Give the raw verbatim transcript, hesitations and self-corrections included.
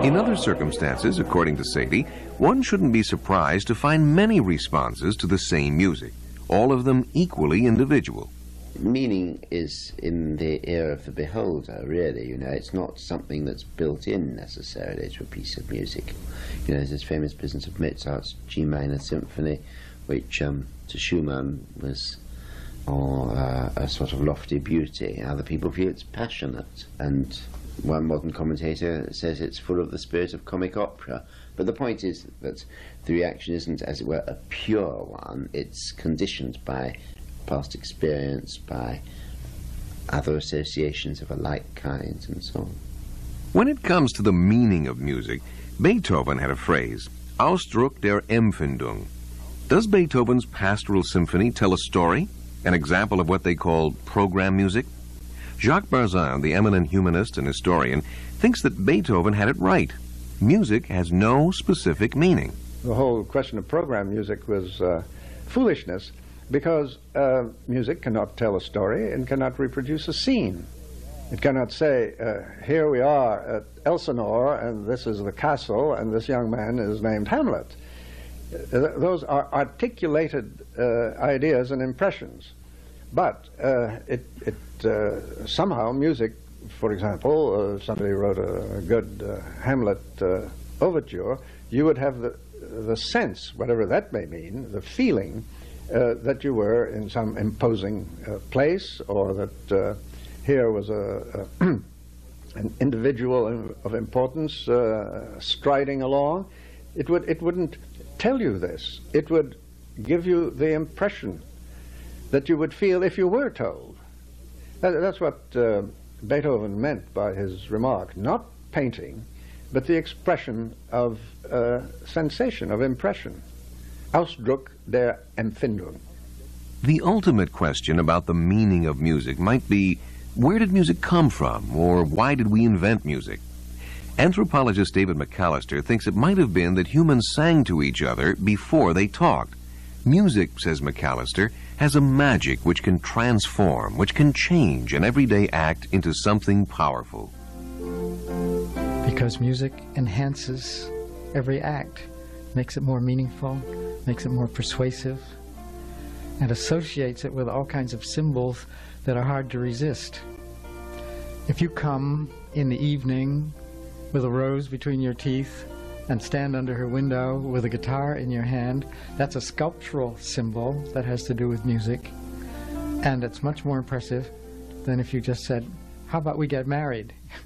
In other circumstances, according to Sadie, one shouldn't be surprised to find many responses to the same music, all of them equally individual. Meaning is in the ear of the beholder, really. You know, it's not something that's built in necessarily to a piece of music. You know, there's this famous business of Mozart's G minor symphony, which um, to Schumann was or, uh, a sort of lofty beauty. Other people feel it's passionate, and one modern commentator says it's full of the spirit of comic opera. But the point is that the reaction isn't, as it were, a pure one. It's conditioned by past experience, by other associations of a like kind, and so on. When it comes to the meaning of music, Beethoven had a phrase, Ausdruck der Empfindung. Does Beethoven's Pastoral Symphony tell a story, an example of what they call program music? Jacques Barzun, the eminent humanist and historian, thinks that Beethoven had it right. Music has no specific meaning. The whole question of program music was uh, foolishness, because uh, music cannot tell a story and cannot reproduce a scene. It cannot say, uh, here we are at Elsinore, and this is the castle, and this young man is named Hamlet. Uh, those are articulated uh, ideas and impressions. But uh, it, it uh, somehow music, for example, uh, somebody wrote a, a good uh, Hamlet uh, overture, you would have the, the sense, whatever that may mean, the feeling uh, that you were in some imposing uh, place, or that uh, here was a, a an individual of importance uh, striding along. It would it wouldn't tell you this. It would give you the impression that you would feel if you were told. That, that's what uh, Beethoven meant by his remark. Not painting, but the expression of uh, sensation, of impression. Ausdruck der Empfindung. The ultimate question about the meaning of music might be, where did music come from, or why did we invent music? Anthropologist David McAllister thinks it might have been that humans sang to each other before they talked. Music, says McAllister, has a magic which can transform, which can change an everyday act into something powerful. Because music enhances every act, makes it more meaningful, makes it more persuasive, and associates it with all kinds of symbols that are hard to resist. If you come in the evening with a rose between your teeth and stand under her window with a guitar in your hand, that's a sculptural symbol that has to do with music, and it's much more impressive than if you just said, how about we get married?